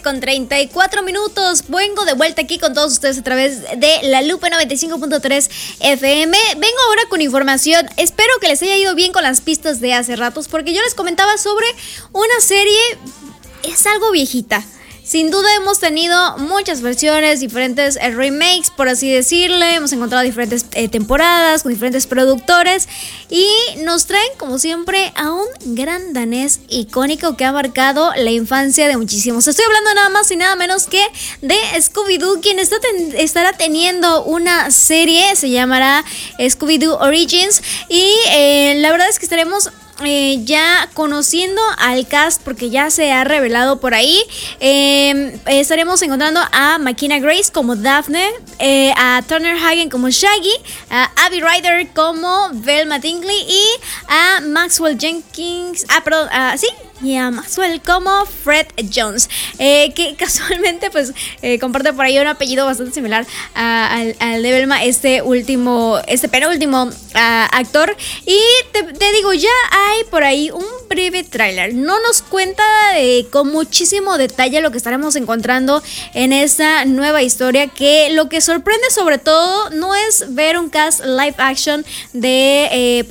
11:34. Vengo de vuelta aquí con todos ustedes a través de La Lupa 95.3 FM. Vengo ahora con información. Espero que les haya ido bien con las pistas de hace ratos, porque yo les comentaba sobre una serie. Es algo viejita. Sin duda hemos tenido muchas versiones, diferentes remakes, por así decirle. Hemos encontrado diferentes temporadas con diferentes productores y nos traen, como siempre, a un gran danés icónico que ha marcado la infancia de muchísimos. Estoy hablando nada más y nada menos que de Scooby-Doo, quien estará teniendo una serie, se llamará Scooby-Doo Origins, y la verdad es que estaremos ya conociendo al cast, porque ya se ha revelado por ahí. Estaremos encontrando a McKenna Grace como Daphne, a Turner Hagen como Shaggy, a Abby Ryder como Velma Dinkley y a Maxwell Jenkins, y a Maxwell como Fred Jones, que casualmente pues comparte por ahí un apellido bastante similar al de Velma, este penúltimo actor. Y te digo, ya hay por ahí un breve tráiler. No nos cuenta con muchísimo detalle lo que estaremos encontrando en esta nueva historia, que lo que sorprende sobre todo no es ver un cast live action de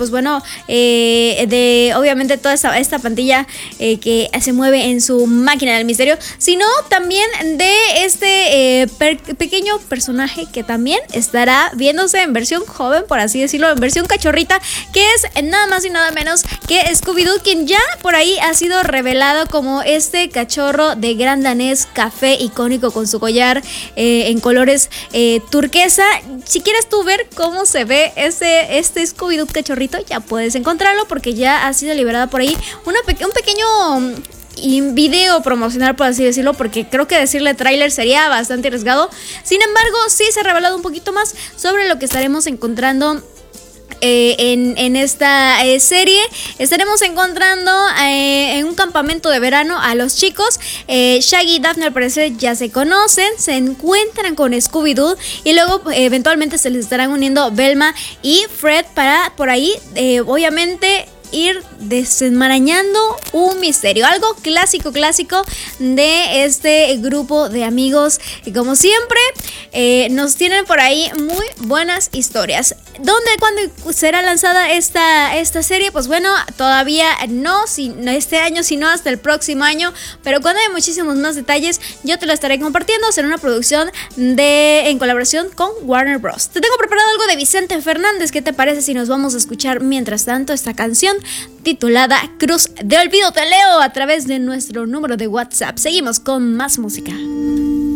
de obviamente toda esta pantalla que se mueve en su máquina del misterio, sino también de este pequeño personaje que también estará viéndose en versión joven, por así decirlo, en versión cachorrita, que es nada más y nada menos que Scooby-Doo, quien ya por ahí ha sido revelado como este cachorro de gran danés café icónico con su collar en colores turquesa. Si quieres tú ver cómo se ve este Scooby-Doo cachorrito, ya puedes encontrarlo, porque ya ha sido liberada por ahí un pequeño video promocional, por así decirlo, porque creo que decirle tráiler sería bastante arriesgado. Sin embargo, sí se ha revelado un poquito más sobre lo que estaremos encontrando en esta serie. Estaremos encontrando en un campamento de verano a los chicos. Shaggy y Daphne al parecer ya se conocen, se encuentran con Scooby-Doo y luego eventualmente se les estarán uniendo Velma y Fred para por ahí obviamente ir desenmarañando un misterio, algo clásico de este grupo de amigos que, como siempre, nos tienen por ahí muy buenas historias. ¿Cuándo será lanzada esta serie? Pues bueno, todavía no este año, sino hasta el próximo año, pero cuando hay muchísimos más detalles yo te lo estaré compartiendo. Será una producción en colaboración con Warner Bros. Te tengo preparado algo de Vicente Fernández. ¿Qué te parece si nos vamos a escuchar mientras tanto esta canción titulada Cruz de Olvido? Te leo a través de nuestro número de WhatsApp. Seguimos con más música.